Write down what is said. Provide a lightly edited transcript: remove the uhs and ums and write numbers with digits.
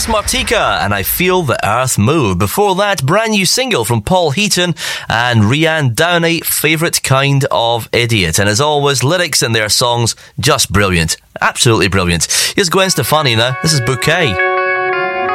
Chris Martika and I Feel the Earth Move. Before that, brand new single from Paul Heaton and Rianne Downey, Favourite Kind of Idiot. And as always, lyrics in their songs, just brilliant. Absolutely brilliant. Here's Gwen Stefani now. This is Bouquet.